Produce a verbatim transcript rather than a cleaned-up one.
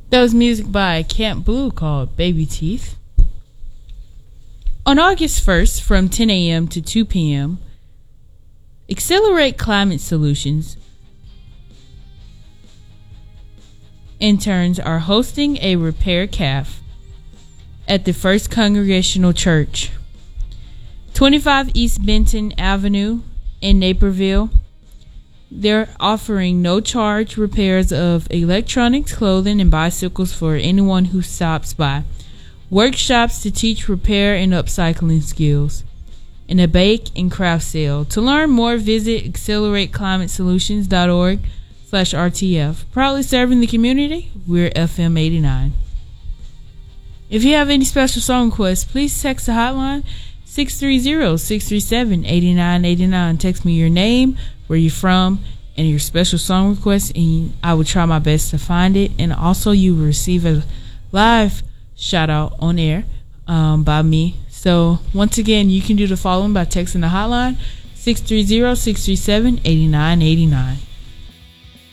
That was music by Camp Blue called Baby Teeth. On August first, from ten a.m. to two p.m., Accelerate Climate Solutions interns are hosting a repair calf at the First Congregational Church, twenty-five East Benton Avenue in Naperville. They're offering no charge repairs of electronics, clothing, and bicycles for anyone who stops by. Workshops to teach repair and upcycling skills. And a bake and craft sale. To learn more, visit accelerate climate solutions dot org slash R T F. Proudly serving the community, we're F M eighty-nine. If you have any special song requests, please text the hotline six three zero, six three seven, eight nine eight nine. Text me your name, where you're from, and your special song request, and I will try my best to find it. And also, you will receive a live shout out on air um, by me. So once again, you can do the following by texting the hotline six three zero, six three seven, eight nine eight nine.